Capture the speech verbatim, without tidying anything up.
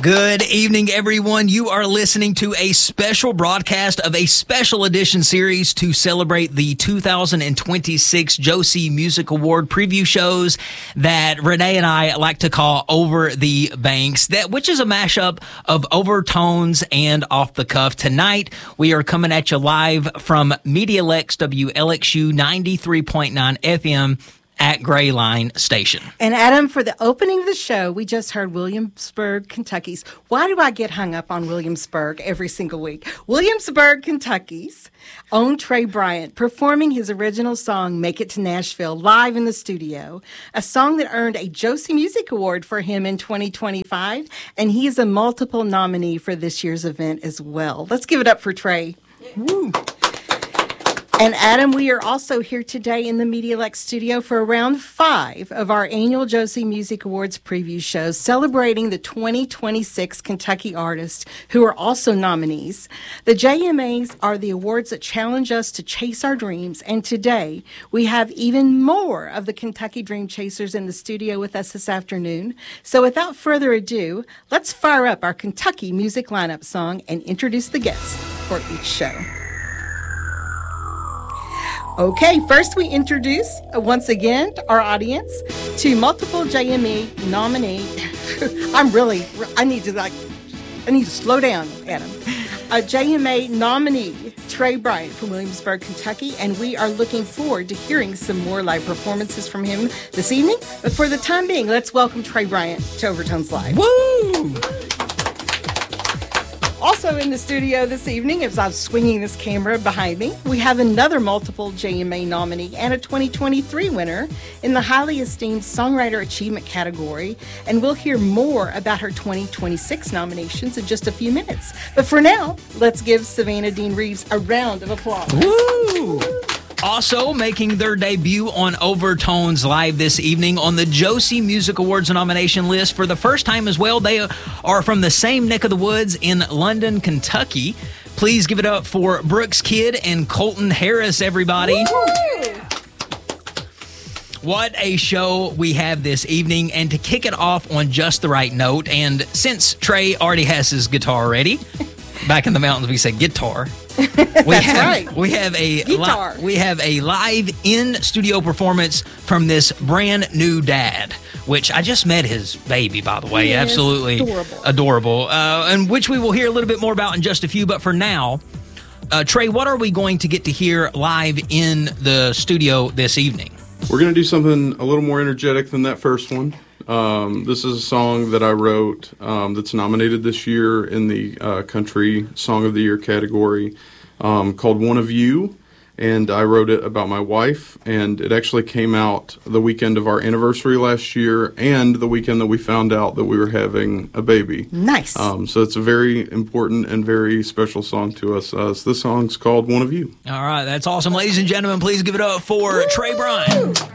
Good evening, everyone. You are listening to a special broadcast of a special edition series to celebrate the two thousand twenty-six Josie Music Award preview shows that Renee and I like to call Over the Banks, that which is a mashup of overtones and off the cuff. Tonight, we are coming at you live from Media Lex W L X U ninety-three point nine F M. At Gray Line Station. And Adam, for the opening of the show, we just heard Williamsburg, Kentucky's. Why do I get hung up on Williamsburg every single week? Williamsburg, Kentucky's own Trey Bryant performing his original song, Make It to Nashville, live in the studio, a song that earned a Josie Music Award for him in twenty twenty-five, and he is a multiple nominee for this year's event as well. Let's give it up for Trey. Woo. And Adam, we are also here today in the Media Lex studio for round five of our annual Josie Music Awards preview shows, celebrating the twenty twenty-six Kentucky artists who are also nominees. The J M As are the awards that challenge us to chase our dreams, and today we have even more of the Kentucky Dream Chasers in the studio with us this afternoon. So without further ado, let's fire up our Kentucky music lineup song and introduce the guests for each show. Okay, first we introduce, uh, once again, our audience to multiple J M A nominee. I'm really, I need to like, I need to slow down, Adam. A J M A nominee, Trey Bryant from Williamsburg, Kentucky, and we are looking forward to hearing some more live performances from him this evening. But for the time being, let's welcome Trey Bryant to Overtones Live. Woo! Also in the studio this evening, as I'm swinging this camera behind me, we have another multiple J M A nominee and a twenty twenty-three winner in the highly esteemed Songwriter Achievement category, and we'll hear more about her twenty twenty-six nominations in just a few minutes. But for now, let's give Savannah Dean Reeves a round of applause. Woo! Also making their debut on Overtones Live this evening on the Josie Music Awards nomination list for the first time as well. They are from the same neck of the woods in London, Kentucky. Please give it up for Brooks Kidd and Colton Harris, everybody. Woo! What a show we have this evening. And to kick it off on just the right note, and since Trey already has his guitar ready, back in the mountains we say guitar. We That's have, right. We have a Guitar. Li- we have a live in studio performance from this brand new dad, which I just met his baby, by the way. Yes, Absolutely adorable, adorable, uh, and which we will hear a little bit more about in just a few. But for now, uh, Trey, what are we going to get to hear live in the studio this evening? We're going to do something a little more energetic than that first one. Um, this is a song that I wrote um, that's nominated this year in the uh, Country Song of the Year category, um, called One of You, and I wrote it about my wife, and it actually came out the weekend of our anniversary last year and the weekend that we found out that we were having a baby. Nice. Um, so it's a very important and very special song to us. Uh, so this song's called One of You. All right, that's awesome. Ladies and gentlemen, please give it up for Trey Bryant.